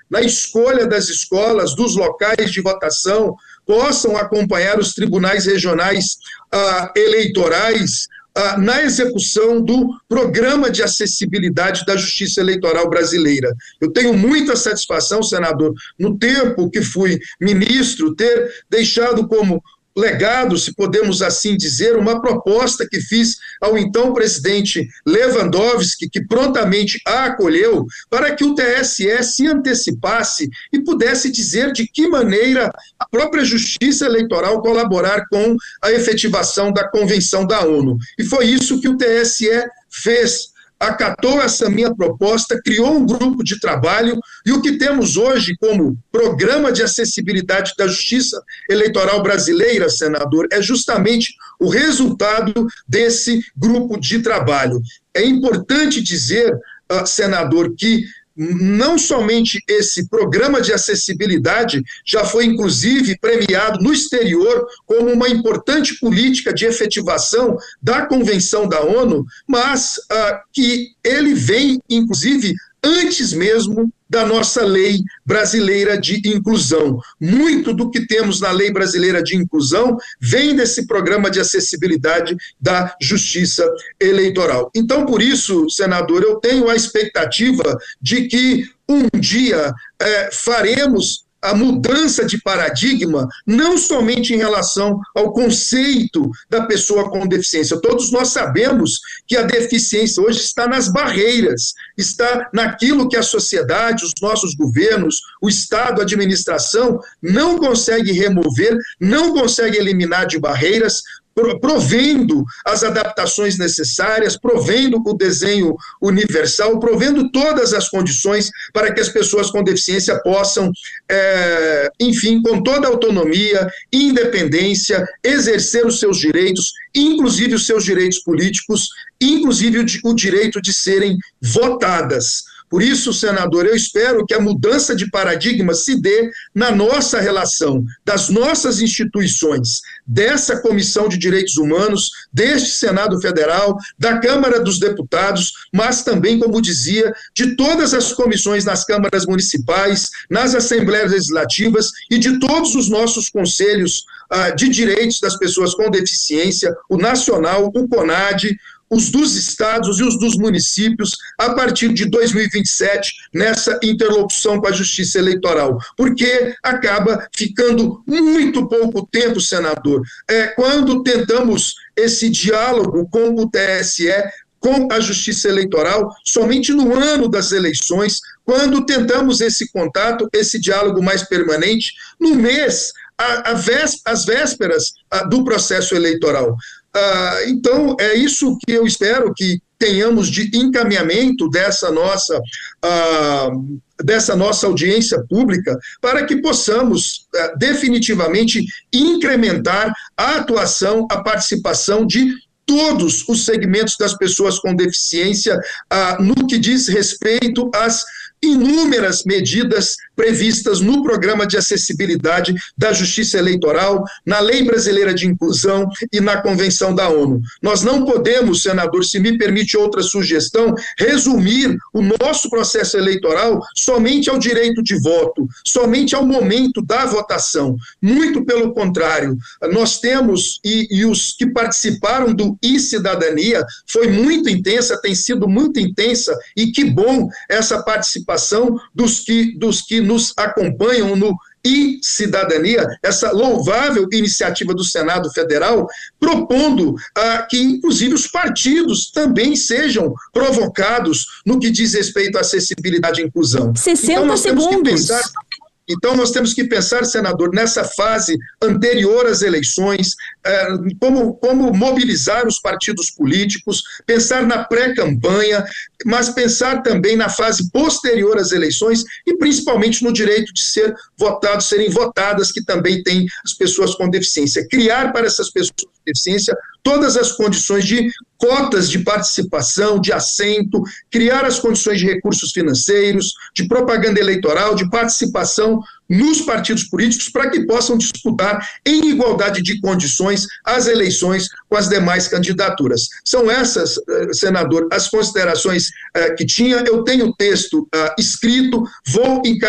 na escolha das escolas, dos locais de votação, possam acompanhar os tribunais regionais eleitorais na execução do Programa de Acessibilidade da Justiça Eleitoral Brasileira. Eu tenho muita satisfação, senador, no tempo que fui ministro, ter deixado como legado, se podemos assim dizer, uma proposta que fiz ao então presidente Lewandowski, que prontamente a acolheu, para que o TSE se antecipasse e pudesse dizer de que maneira a própria Justiça Eleitoral colaborar com a efetivação da Convenção da ONU. E foi isso que o TSE fez. Acatou essa minha proposta, criou um grupo de trabalho, e o que temos hoje como Programa de Acessibilidade da Justiça Eleitoral Brasileira, senador, é justamente o resultado desse grupo de trabalho. É importante dizer, senador, que não somente esse programa de acessibilidade já foi, inclusive, premiado no exterior como uma importante política de efetivação da Convenção da ONU, mas que ele vem, inclusive, antes mesmo da nossa lei brasileira de inclusão. Muito do que temos na lei brasileira de inclusão vem desse programa de acessibilidade da Justiça Eleitoral. Então, por isso, senador, eu tenho a expectativa de que um dia faremos a mudança de paradigma, não somente em relação ao conceito da pessoa com deficiência. Todos nós sabemos que a deficiência hoje está nas barreiras, está naquilo que a sociedade, os nossos governos, o Estado, a administração, não consegue remover, não consegue eliminar de barreiras, provendo as adaptações necessárias, provendo o desenho universal, provendo todas as condições para que as pessoas com deficiência possam, enfim, com toda a autonomia, independência, exercer os seus direitos, inclusive os seus direitos políticos, inclusive o direito de serem votadas. Por isso, senador, eu espero que a mudança de paradigma se dê na nossa relação, das nossas instituições, dessa Comissão de Direitos Humanos, deste Senado Federal, da Câmara dos Deputados, mas também, como dizia, de todas as comissões nas câmaras municipais, nas assembleias legislativas e de todos os nossos conselhos de direitos das pessoas com deficiência, o nacional, o CONAD, os dos estados e os dos municípios, a partir de 2027, nessa interlocução com a Justiça Eleitoral, porque acaba ficando muito pouco tempo, senador, quando tentamos esse diálogo com o TSE, com a Justiça Eleitoral, somente no ano das eleições, quando tentamos esse contato, esse diálogo mais permanente, no mês, às vésperas do processo eleitoral. Então, é isso que eu espero que tenhamos de encaminhamento dessa nossa audiência pública, para que possamos definitivamente incrementar a atuação, a participação de todos os segmentos das pessoas com deficiência no que diz respeito às inúmeras medidas previstas no Programa de Acessibilidade da Justiça Eleitoral, na Lei Brasileira de Inclusão e na Convenção da ONU. Nós não podemos, senador, se me permite outra sugestão, resumir o nosso processo eleitoral somente ao direito de voto, somente ao momento da votação. Muito pelo contrário, nós temos, e os que participaram do e-Cidadania, foi muito intensa, tem sido muito intensa, e que bom essa participação dos que nos acompanham no e-Cidadania, essa louvável iniciativa do Senado Federal, propondo que, inclusive, os partidos também sejam provocados no que diz respeito à acessibilidade e inclusão. 60 segundos. Então, nós temos que pensar, senador, nessa fase anterior às eleições, como mobilizar os partidos políticos, pensar na pré-campanha, mas pensar também na fase posterior às eleições e, principalmente, no direito de ser votado, serem votadas, que também têm as pessoas com deficiência. Criar para essas pessoas com deficiência todas as condições de cotas de participação, de assento, criar as condições de recursos financeiros, de propaganda eleitoral, de participação nos partidos políticos, para que possam disputar em igualdade de condições as eleições com as demais candidaturas. São essas, senador, as considerações que tinha. Eu tenho o texto escrito, vou encaminhar